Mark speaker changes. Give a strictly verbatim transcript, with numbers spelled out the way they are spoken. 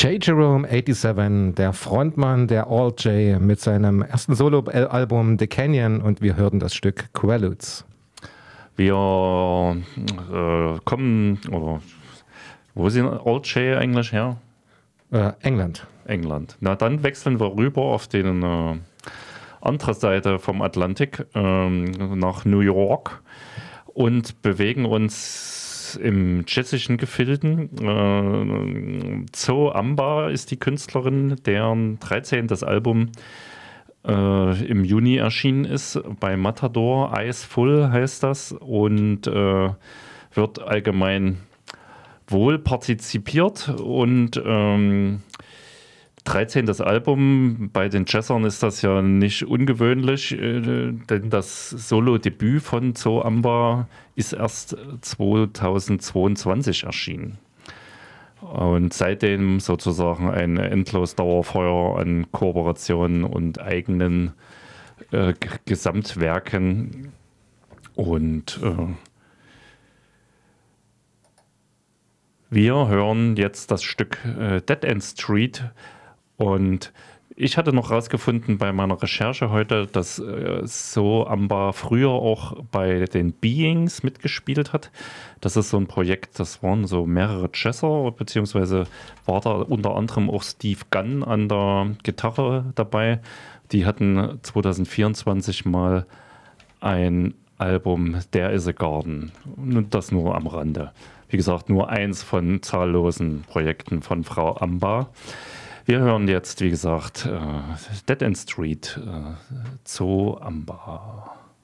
Speaker 1: J. Jerome siebenundachtzig, der Frontmann der Alt-J mit seinem ersten Solo-Album The Canyon, und wir hörten das Stück Quaaludes.
Speaker 2: Wir äh, kommen, oder wo sind Alt-J eigentlich her?
Speaker 1: Äh, England.
Speaker 2: England. Na, dann wechseln wir rüber auf die äh, andere Seite vom Atlantik, ähm, nach New York, und bewegen uns im jazzischen Gefilden. Äh, Zoe Amba ist die Künstlerin, deren dreizehntes Album äh, im Juni erschienen ist. Bei Matador, Eyes Full heißt das, und äh, wird allgemein wohl partizipiert. Und ähm, dreizehntes Album, bei den Jazzern ist das ja nicht ungewöhnlich, äh, denn das Solo-Debüt von Zoe Amba ist erst zweitausendzweiundzwanzig erschienen. Und seitdem sozusagen ein endlos Dauerfeuer an Kooperationen und eigenen äh, Gesamtwerken. Und äh, wir hören jetzt das Stück äh, Dead End Street. Und ich hatte noch rausgefunden bei meiner Recherche heute, dass äh, Zoe Amba früher auch bei den Beings mitgespielt hat. Das ist so ein Projekt, das waren so mehrere Jazzer, beziehungsweise war da unter anderem auch Steve Gunn an der Gitarre dabei. Die hatten zwanzig vierundzwanzig mal ein Album, There Is a Garden. Und das nur am Rande. Wie gesagt, nur eins von zahllosen Projekten von Frau Amba. Wir hören jetzt, wie gesagt, uh, Dead End Street, uh, Zoe Amba.